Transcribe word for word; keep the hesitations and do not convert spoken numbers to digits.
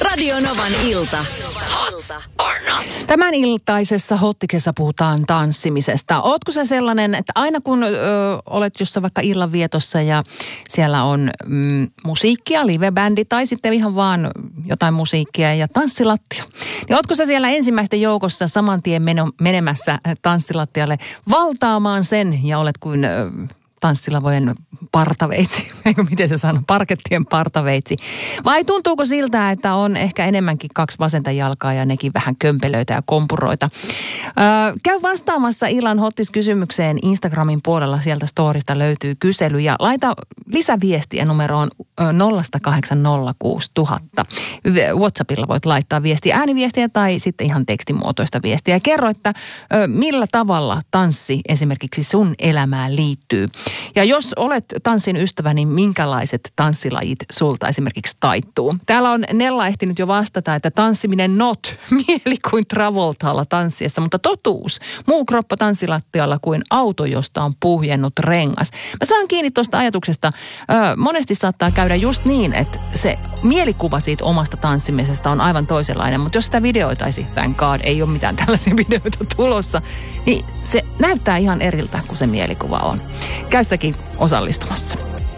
Radio Novan ilta. Hot or not? Tämän iltaisessa Hottikessa puhutaan tanssimisesta. Ootko sä sellainen, että aina kun ö, olet jossain vaikka illanvietossa ja siellä on mm, musiikkia, livebändi tai sitten ihan vaan jotain musiikkia ja tanssilattia, niin ootko sä siellä ensimmäisten joukossa saman tien meno, menemässä tanssilattialle valtaamaan sen ja olet kuin ö, tanssilavojen partaveitsi, eikö miten se sanoo, parkettien partaveitsi. Vai tuntuuko siltä, että on ehkä enemmänkin kaksi vasenta jalkaa ja nekin vähän kömpelöitä ja kompuroita? Öö, käy vastaamassa illan hottis-kysymykseen Instagramin puolella, sieltä storista löytyy kysely ja laita lisäviestiä numeroon nolla kahdeksan nolla kuusi nolla nolla nolla. WhatsAppilla voit laittaa viestiä, ääniviestiä tai sitten ihan tekstimuotoista viestiä. Ja kerro, että ö, millä tavalla tanssi esimerkiksi sun elämään liittyy. Ja jos olet tanssin ystävä, niin minkälaiset tanssilajit sulta esimerkiksi taittuu? Täällä on Nella ehtinyt jo vastata, että tanssiminen not, mieli kuin Travoltalla tanssiessa, mutta totuus, muu kroppa tanssilattialla kuin auto, josta on puhjennut rengas. Mä saan kiinni tuosta ajatuksesta. Ö, monesti saattaa käydä just niin, että se mielikuva siitä omasta tanssimisesta on aivan toisenlainen, mutta jos sitä videoitaisi, thank God, ei ole mitään tällaisia videoita tulossa, niin se näyttää ihan eriltä kuin se mielikuva on. Käy säkin osallistumassa.